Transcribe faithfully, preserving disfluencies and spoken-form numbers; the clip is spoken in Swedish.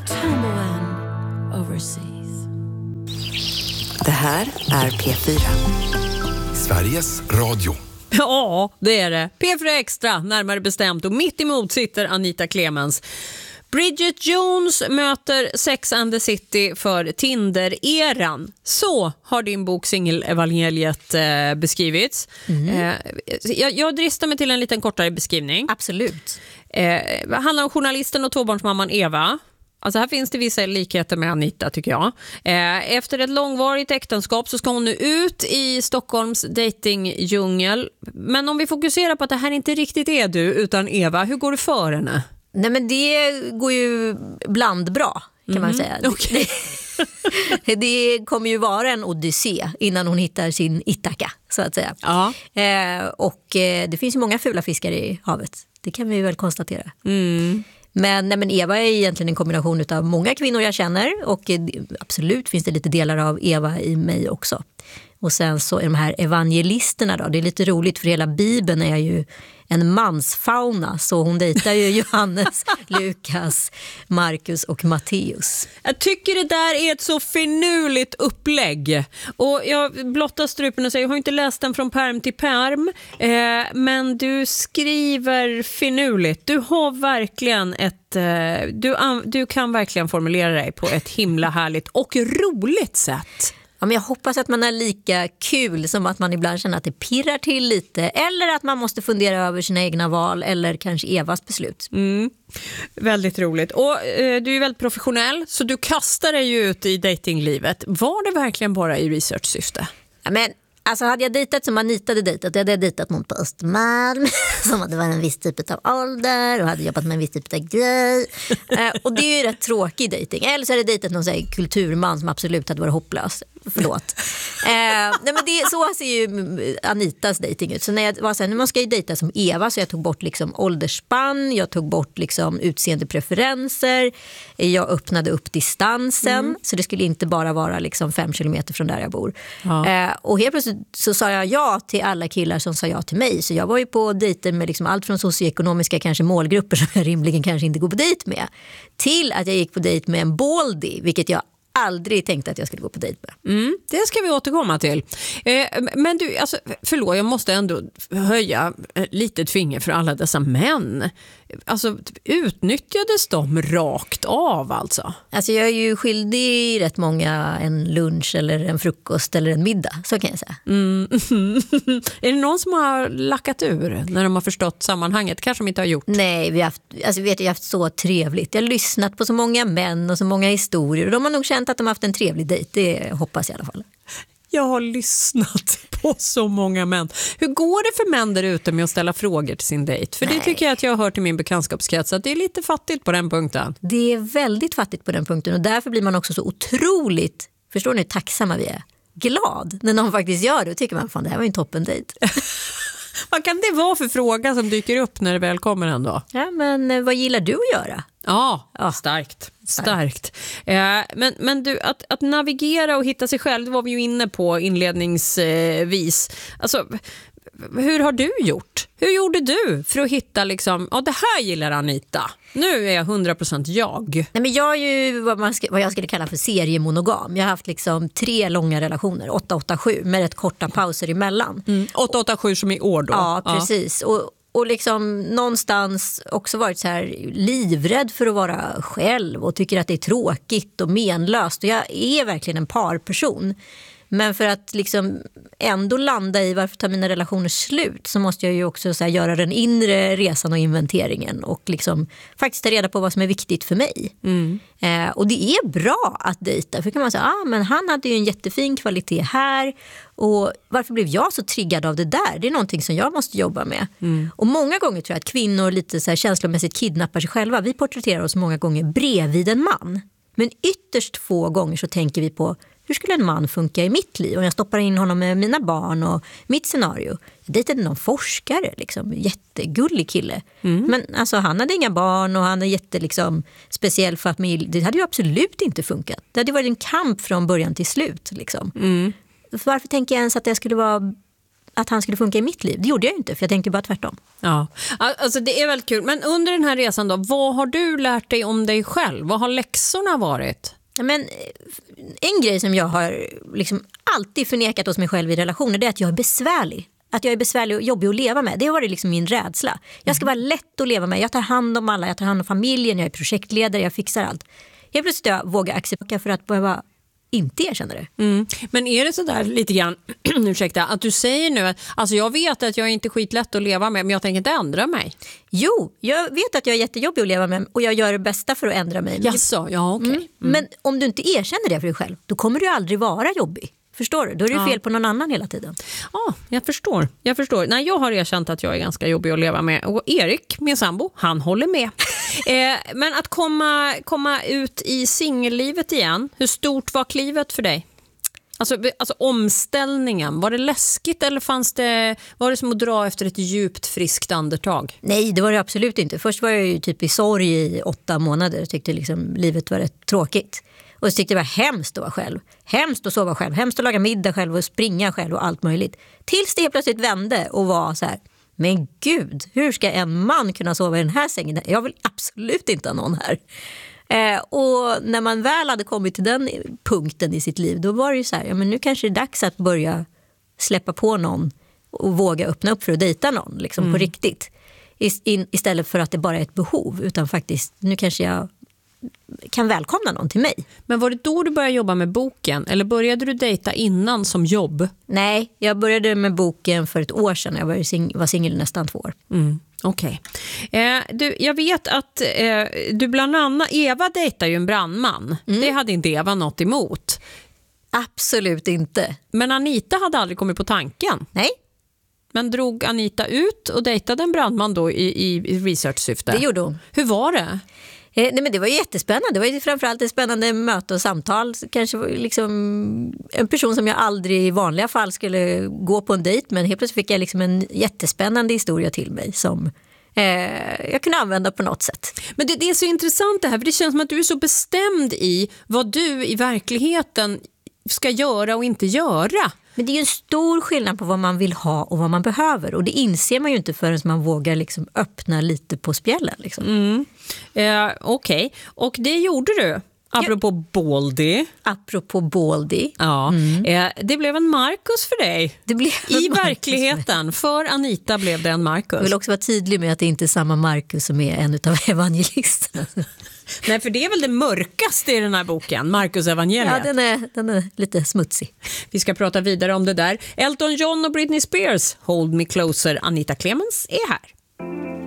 tumbling overseas. Det här är P fyra. Sveriges Radio. Ja, det är det. P fyra Extra, närmare bestämt. Och mitt emot sitter Anita Clemens. Bridget Jones möter Sex and the City för Tinder-eran. Så har din bok Singel-evangeliet eh, beskrivits. Mm. Eh, jag, jag dristar mig till en liten kortare beskrivning. Absolut. Eh, det handlar om journalisten och tvåbarnsmamman Eva. Alltså här finns det vissa likheter med Anita, tycker jag. Eh, efter ett långvarigt äktenskap så ska hon nu ut i Stockholms datingdjungel. Men om vi fokuserar på att det här inte riktigt är du utan Eva, hur går det för henne? Nej, men det går ju bland bra, kan mm. man säga. Okay. Det, det kommer ju vara en odyssé innan hon hittar sin Ithaka, så att säga. Ja. Eh, och eh, det finns ju många fula fiskar i havet. Det kan vi väl konstatera. Mm. Men, nej, men Eva är egentligen en kombination av många kvinnor jag känner. Och eh, absolut finns det lite delar av Eva i mig också. Och sen så är de här evangelisterna då. Det är lite roligt för hela Bibeln är ju en mansfauna. Så hon dejtar ju Johannes, Lukas, Markus och Matteus. Jag tycker det där är ett så finurligt upplägg. Och jag blottar strupen och säger, jag har inte läst den från perm till perm. Eh, men du skriver finurligt. Du har verkligen ett... Eh, du, du kan verkligen formulera dig på ett himla härligt och roligt sätt. Ja, men jag hoppas att man är lika kul som att man ibland känner att det pirrar till lite. Eller att man måste fundera över sina egna val eller kanske Evas beslut. Mm. Väldigt roligt. Och eh, du är väldigt professionell så du kastar dig ju ut i datinglivet. Var det verkligen bara i research-syfte? Ja, men alltså hade jag dejtat som Anita hade dejtat, jag hade dejtat någon på Östermalm som hade varit en viss typ av ålder och hade jobbat med en viss typ av grej. Eh, och det är ju rätt tråkig dejting. Eller så hade jag dejtat någon så här, kulturman som absolut hade varit hopplös. Förlåt. Eh, nej, men det, så ser ju Anitas dejting ut. Så när jag var så här, nu måste jag ju dejta som Eva, så jag tog bort liksom åldersspann, jag tog bort liksom utseendepreferenser, jag öppnade upp distansen, mm. så det skulle inte bara vara liksom fem kilometer från där jag bor. Ja. Eh, och helt plötsligt så sa jag ja till alla killar som sa ja till mig. Så jag var ju på dejter med liksom allt från socioekonomiska kanske målgrupper som jag rimligen kanske inte går på dejt med, till att jag gick på dejt med en baldy, vilket jag aldrig tänkte att jag skulle gå på dejt med. Mm, det ska vi återkomma till. Eh, men du, alltså, förlåt, jag måste ändå höja ett litet finger för alla dessa män. Alltså, utnyttjades de rakt av alltså? Alltså jag är ju skyldig rätt många en lunch eller en frukost eller en middag, så kan jag säga. Mm. Är det någon som har lackat ur när de har förstått sammanhanget? Kanske de inte har gjort. Nej, vi har haft, alltså vet, jag har haft så trevligt. Jag har lyssnat på så många män och så många historier och de har nog känt att de har haft en trevlig dejt, det hoppas jag i alla fall. Jag har lyssnat på så många män. Hur går det för män där ute med att ställa frågor till sin dejt? För Nej. Det tycker jag att jag har hört i min bekantskapskrets att det är lite fattigt på den punkten. Det är väldigt fattigt på den punkten och därför blir man också så otroligt, förstår ni, tacksamma vi är. Glad när någon faktiskt gör det och tycker man, fan det här var ju en toppen dejt. Vad kan det vara för fråga som dyker upp när det väl kommer ändå? Ja, men vad gillar du att göra? Ja, ja. starkt. Starkt. Eh, men, men du, att, att navigera och hitta sig själv, det var vi ju inne på inledningsvis. Alltså, hur har du gjort? Hur gjorde du för att hitta liksom, ja det här gillar Anita. Nu är jag hundra procent jag. Nej, men jag är ju vad, man ska, vad jag skulle kalla för seriemonogam. Jag har haft liksom tre långa relationer, åtta åtta sju, med rätt korta pauser emellan. Mm. åtta åtta sju som i år då? Ja, precis. Ja. Och, och liksom någonstans också varit så här livrädd för att vara själv och tycker att det är tråkigt och menlöst. Och jag är verkligen en parperson. Men för att liksom ändå landa i varför tar mina relationer slut, så måste jag ju också så här göra den inre resan och inventeringen och liksom faktiskt ta reda på vad som är viktigt för mig. Mm. Eh, och det är bra att dejta, för kan man säga, ah, men han hade ju en jättefin kvalitet här och varför blev jag så triggad av det där? Det är någonting som jag måste jobba med. Mm. Och många gånger tror jag att kvinnor lite så här känslomässigt kidnappar sig själva. Vi porträtterar oss många gånger bredvid en man. Men ytterst få gånger så tänker vi på, hur skulle en man funka i mitt liv? Och jag stoppar in honom med mina barn och mitt scenario. Jag dejtade någon forskare, liksom, jättegullig kille. Mm. Men alltså, han hade inga barn och han är jätte liksom, speciell familj. Det hade ju absolut inte funkat. Det hade varit en kamp från början till slut. Liksom. Mm. Varför tänker jag ens att jag skulle vara att han skulle funka i mitt liv. Det gjorde jag ju inte, för jag tänkte bara tvärtom. Ja, alltså det är väldigt kul. Men under den här resan då, vad har du lärt dig om dig själv? Vad har läxorna varit? Men en grej som jag har liksom alltid förnekat hos mig själv i relationer, det är att jag är besvärlig. Att jag är besvärlig och jobbig att leva med. Det har varit liksom min rädsla. Jag ska vara lätt att leva med. Jag tar hand om alla, jag tar hand om familjen, jag är projektledare, jag fixar allt. Jag plötsligt jag vågar acceptera för att bara inte erkänna det. Mm. Men är det så där lite grann, ursäkta, att du säger nu att alltså jag vet att jag är inte skitlätt att leva med, men jag tänker inte ändra mig? Jo, jag vet att jag är jättejobbig att leva med och jag gör det bästa för att ändra mig. Jaså, ja okej. Okay. Mm. Men om du inte erkänner det för dig själv, då kommer du aldrig vara jobbig. Förstår du? Då är det ja. fel på någon annan hela tiden. Ja, jag förstår. Jag förstår. Nej, jag har erkänt att jag är ganska jobbig att leva med. Och Erik, min sambo, han håller med. eh, men att komma, komma ut i singellivet igen, hur stort var klivet för dig? Alltså, alltså omställningen, var det läskigt eller fanns det, var det som att dra efter ett djupt friskt andetag? Nej, det var det absolut inte. Först var jag ju typ i sorg i åtta månader och tyckte liksom livet var rätt tråkigt. Och så tyckte det var hemskt att vara själv. Hemskt att sova själv, hemskt att laga middag själv och springa själv och allt möjligt. Tills det helt plötsligt vände och var så här, men gud, hur ska en man kunna sova i den här sängen? Jag vill absolut inte ha någon här. Eh, och när man väl hade kommit till den punkten i sitt liv, då var det ju så här, ja men nu kanske det är dags att börja släppa på någon och våga öppna upp för att dejta någon liksom mm. på riktigt. I, in, istället för att det bara är ett behov, utan faktiskt, nu kanske jag kan välkomna någon till mig. Men var det då du började jobba med boken? Eller började du dejta innan som jobb? Nej, jag började med boken för ett år sedan. Jag var, sing- var singel nästan två år. Mm, Okej. Okay. Eh, du, jag vet att eh, du bland annat, Eva dejtar ju en brandman. Mm. Det hade inte Eva något emot. Absolut inte. Men Anita hade aldrig kommit på tanken. Nej. Men drog Anita ut och dejtade en brandman då i, i, i research-syfte? Det gjorde hon. Hur var det? Eh, nej men det var ju jättespännande. Det var ju framförallt ett spännande möte och samtal. Kanske liksom en person som jag aldrig i vanliga fall skulle gå på en dejt, men helt plötsligt fick jag liksom en jättespännande historia till mig som eh, jag kunde använda på något sätt. Men det, det är så intressant det här, för det känns som att du är så bestämd i vad du i verkligheten ska göra och inte göra. Men det är ju en stor skillnad på vad man vill ha och vad man behöver. Och det inser man ju inte förrän man vågar liksom öppna lite på spjällen. Liksom. Mm. Eh, Okej, okay. Och det gjorde du? Apropå ja. Baldy. Apropå Baldy. Ja, mm. eh, det blev en Marcus för dig. Det blev I verkligheten. För Anita blev det en Marcus. Jag vill också vara tydlig med att det inte är samma Marcus som är en av evangelisterna. Nej, för det är väl det mörkaste i den här boken, Marcus evangeliet. Ja, den är, den är lite smutsig. Vi ska prata vidare om det där. Elton John och Britney Spears, Hold Me Closer. Anita Clemens är här.